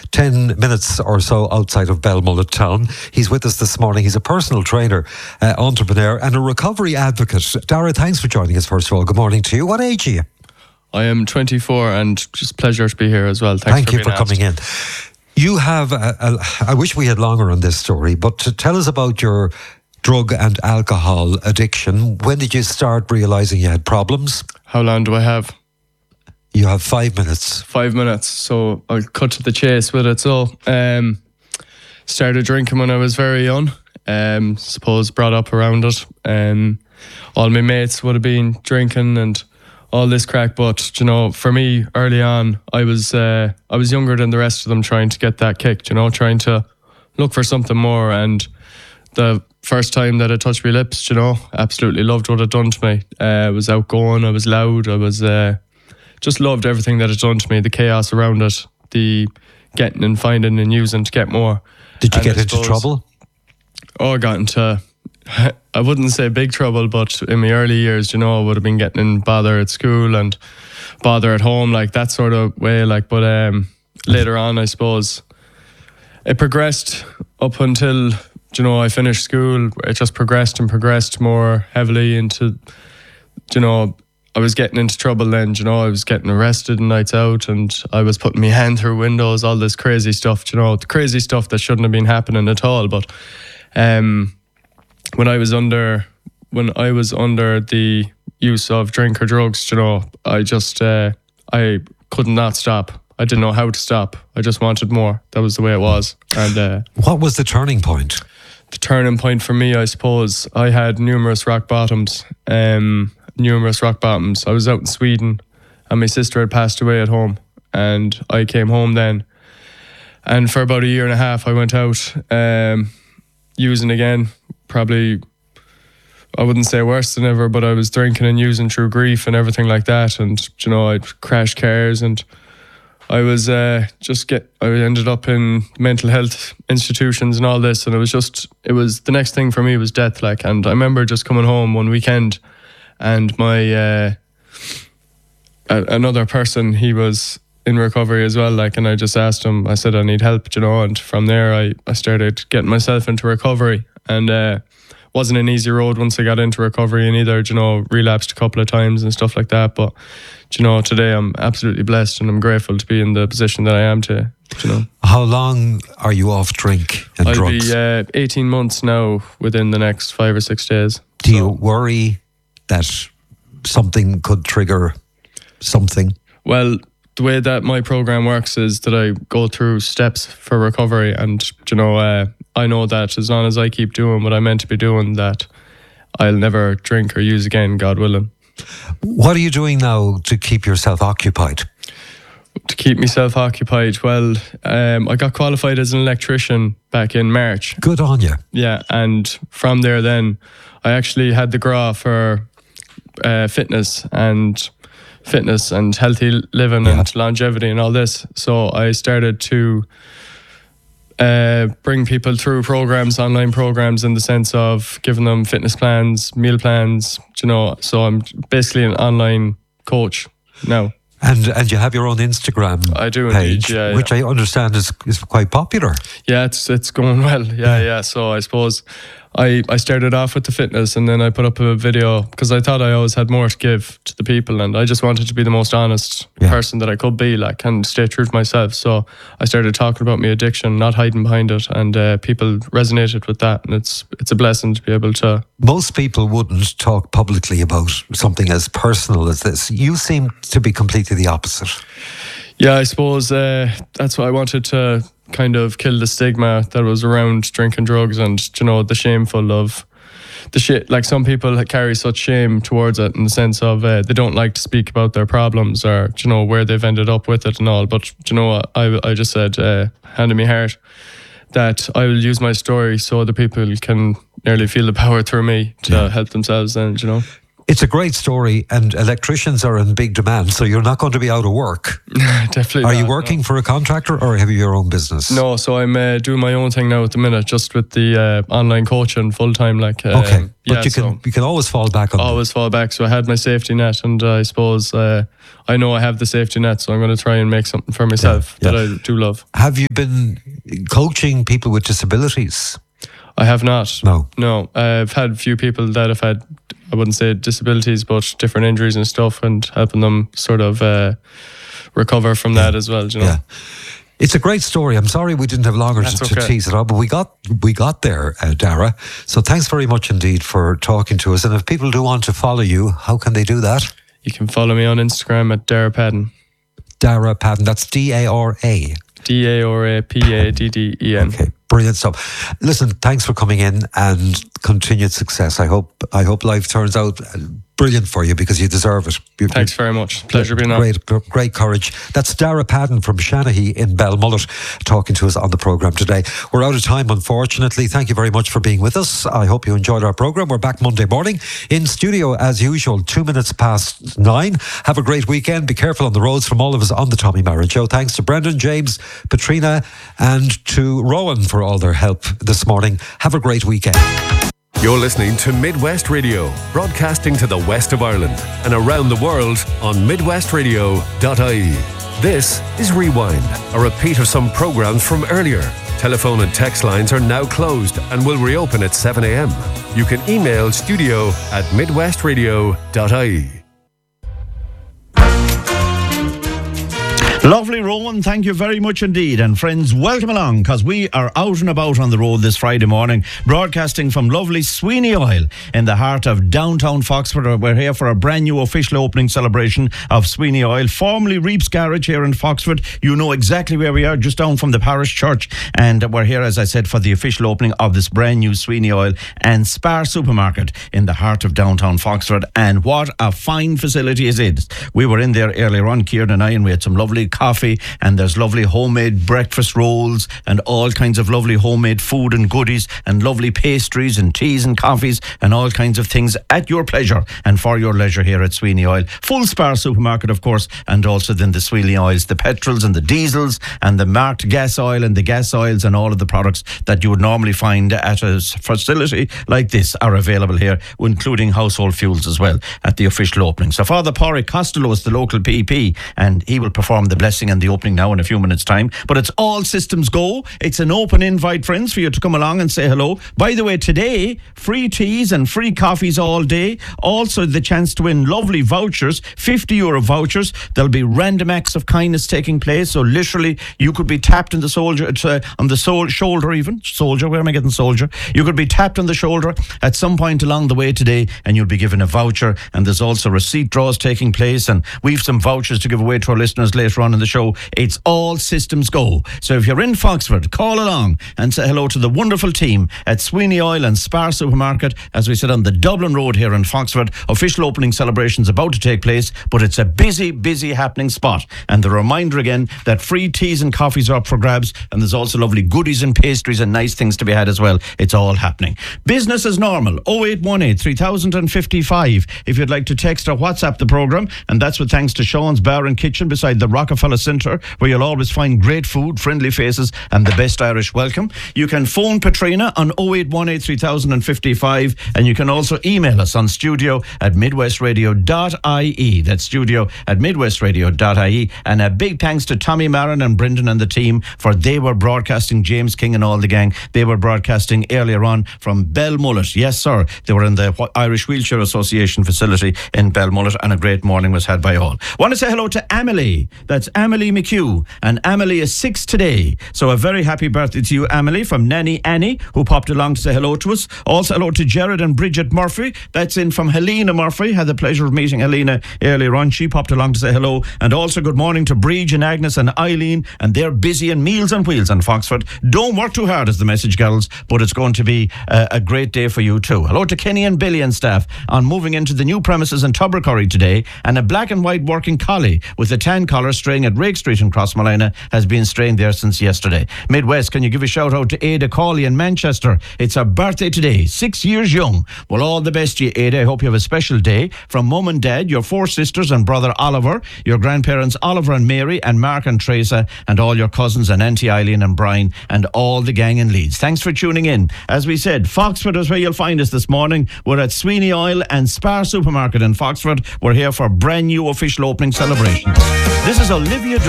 10 minutes or so outside of Belmullet town. He's with us this morning. He's a personal trainer, entrepreneur and a recovery advocate. Dara, thanks for joining us first of all. Good morning to you. What age are you? I am 24 and just pleasure to be here as well. Thank you for coming in. You have, I wish we had longer on this story, but to tell us about your drug and alcohol addiction. When did you start realising you had problems? How long do I have? You have 5 minutes. 5 minutes, so I'll cut to the chase with it. So, started drinking when I was very young. Suppose brought up around it. All my mates would have been drinking and all this crack, but you know, for me, early on, I was younger than the rest of them, trying to get that kick. You know, trying to look for something more. And the first time that it touched my lips, you know, absolutely loved what it done to me. I was outgoing, I was loud, I was just loved everything that it done to me. The chaos around it, the getting and finding and using to get more. Did you get into trouble? Oh, I got into, I wouldn't say big trouble, but in my early years, you know, I would have been getting in bother at school and bother at home, like that sort of way. Like, but later on, I suppose it progressed up until, you know, I finished school. It just progressed and progressed more heavily into, you know, I was getting into trouble then. You know, I was getting arrested and nights out, and I was putting my hand through windows, all this crazy stuff. You know, the crazy stuff that shouldn't have been happening at all. But when I was under the use of drink or drugs, you know, I just I could not stop. I didn't know how to stop. I just wanted more. That was the way it was. And what was the turning point? The turning point for me, I suppose, I had numerous rock bottoms. I was out in Sweden, and my sister had passed away at home, and I came home then. And for about a year and a half, I went out using again. Probably, I wouldn't say worse than ever, but I was drinking and using through grief and everything like that. And you know, I'd crash cars, and I was I ended up in mental health institutions and all this, and it was the next thing for me was death. Like, and I remember just coming home one weekend, and my another person, he was in recovery as well, like, and I just asked him, I said I need help, you know, and from there I started getting myself into recovery, and wasn't an easy road once I got into recovery, and either, you know, relapsed a couple of times and stuff like that. But you know, today I'm absolutely blessed, and I'm grateful to be in the position that I am to, you know. How long are you off drink and drugs? I'll be 18 months now within the next 5 or 6 days. Do you worry that something could trigger something? Well, the way that my program works is that I go through steps for recovery, and you know, I know that as long as I keep doing what I'm meant to be doing, that I'll never drink or use again, God willing. What are you doing now to keep yourself occupied? To keep myself occupied, well, I got qualified as an electrician back in March. Good on you. Yeah, and from there then, I actually had the gra for fitness and healthy living and longevity and all this. So I started to bring people through online programs, in the sense of giving them fitness plans, meal plans, you know. So I'm basically an online coach now. And you have your own Instagram I do page, indeed, which I understand is quite popular. Yeah, it's going well. Yeah. So I suppose I started off with the fitness, and then I put up a video because I thought I always had more to give to the people, and I just wanted to be the most honest person that I could be, like, and stay true to myself. So I started talking about my addiction, not hiding behind it, and people resonated with that, and it's a blessing to be able to. Most people wouldn't talk publicly about something as personal as this. You seem to be completely the opposite. Yeah, I suppose that's why I wanted to kind of kill the stigma that was around drinking drugs, and you know, the shameful of the shit. Like, some people carry such shame towards it, in the sense of they don't like to speak about their problems, or you know, where they've ended up with it and all. But you know what, I just said, hand in my heart, that I will use my story so the people can nearly feel the power through me to help themselves, and you know. It's a great story, and electricians are in big demand, so you're not going to be out of work. Definitely Are not, you working for a contractor, or have you your own business? No, so I'm doing my own thing now at the minute, just with the online coaching full-time. Okay, but you can always fall back on Always fall back, so I had my safety net, and I suppose I know I have the safety net, so I'm going to try and make something for myself that I do love. Have you been coaching people with disabilities? I have not. No. I've had a few people that have had, I wouldn't say disabilities, but different injuries and stuff, and helping them sort of recover from that as well. You know? Yeah. It's a great story. I'm sorry we didn't have longer to tease it out, but we got there, Dara. So thanks very much indeed for talking to us. And if people do want to follow you, how can they do that? You can follow me on Instagram at Dara Padden. Dara Padden. That's D-A-R-A. D-A-R-A-P-A-D-D-E-N. Okay, brilliant stuff. Listen, thanks for coming in, and continued success. I hope life turns out brilliant for you, because you deserve it. Thanks very much. Pleasure being on. Great courage. That's Dara Padden from Shanahy in Belmullet talking to us on the programme today. We're out of time, unfortunately. Thank you very much for being with us. I hope you enjoyed our programme. We're back Monday morning in studio as usual, 2 minutes past 9. Have a great weekend. Be careful on the roads from all of us on the Tommy Marin Show. Thanks to Brendan, James, Patrina and to Rowan for all their help this morning. Have a great weekend. You're listening to Midwest Radio, broadcasting to the west of Ireland and around the world on midwestradio.ie. This is Rewind, a repeat of some programmes from earlier. Telephone and text lines are now closed and will reopen at 7 a.m. You can email studio@midwestradio.ie. Lovely, Rowan. Thank you very much indeed. And friends, welcome along, because we are out and about on the road this Friday morning, broadcasting from lovely Sweeney Oil in the heart of downtown Foxford. We're here for a brand new official opening celebration of Sweeney Oil, formerly Reeps Garage here in Foxford. You know exactly where we are, just down from the parish church. And we're here, as I said, for the official opening of this brand new Sweeney Oil and Spar supermarket in the heart of downtown Foxford. And what a fine facility it is. We were in there earlier on, Kieran and I, and we had some lovely coffee, and there's lovely homemade breakfast rolls and all kinds of lovely homemade food and goodies and lovely pastries and teas and coffees and all kinds of things at your pleasure and for your leisure here at Sweeney Oil. Full Spar supermarket, of course, and also then the Sweeney Oils, the petrols and the diesels and the marked gas oil and the gas oils, and all of the products that you would normally find at a facility like this are available here, including household fuels as well at the official opening. So Father Pádraig Costello is the local PP, and he will perform the blessing and the opening now in a few minutes' time. But it's all systems go. It's an open invite, friends, for you to come along and say hello. By the way, today, free teas and free coffees all day. Also, the chance to win lovely vouchers, €50 vouchers. There'll be random acts of kindness taking place. So literally, you could be tapped on the shoulder, even. Soldier, where am I getting soldier? You could be tapped on the shoulder at some point along the way today, and you'll be given a voucher. And there's also receipt draws taking place, and we've some vouchers to give away to our listeners later on in the show. It's all systems go. So if you're in Foxford, call along and say hello to the wonderful team at Sweeney Oil and Spar Supermarket, as we said, on the Dublin Road here in Foxford. Official opening celebrations about to take place, but it's a busy happening spot. And the reminder again that free teas and coffees are up for grabs, and there's also lovely goodies and pastries and nice things to be had as well. It's all happening. Business as normal, 0818 3055 if you'd like to text or WhatsApp the programme, and that's with thanks to Sean's Bar and Kitchen beside the Rockefeller Centre, where you'll always find great food, friendly faces and the best Irish welcome. You can phone Patrina on 0818 3055, and you can also email us on studio@midwestradio.ie. That's studio@midwestradio.ie. And a big thanks to Tommy Marin and Brendan and the team, for they were broadcasting, James King and all the gang, they were broadcasting earlier on from Belmullet. Yes, sir. They were in the Irish Wheelchair Association facility in Belmullet, and a great morning was had by all. Want to say hello to Amelie. That's Amelie McHugh, and Amelie is 6 today. So a very happy birthday to you, Amelie, from Nanny Annie, who popped along to say hello to us. Also hello to Jared and Bridget Murphy. That's in from Helena Murphy. Had the pleasure of meeting Helena earlier on. She popped along to say hello. And also good morning to Bridge and Agnes and Eileen, and they're busy in Meals on Wheels in Foxford. Don't work too hard, as the message girls, but it's going to be a great day for you too. Hello to Kenny and Billy and staff on moving into the new premises in Tubbercurry today, and a black and white working collie with a tan collar straying string at Rake Street in Crossmolina has been strained there since yesterday. Midwest, can you give a shout out to Ada Cawley in Manchester? It's her birthday today, 6 years young. Well, all the best to you, Ada. I hope you have a special day. From Mum and Dad, your 4 sisters and brother Oliver, your grandparents Oliver and Mary, and Mark and Teresa, and all your cousins and Auntie Eileen and Brian, and all the gang in Leeds. Thanks for tuning in. As we said, Foxford is where you'll find us this morning. We're at Sweeney Oil and Spar Supermarket in Foxford. We're here for brand new official opening celebration. This is Olivia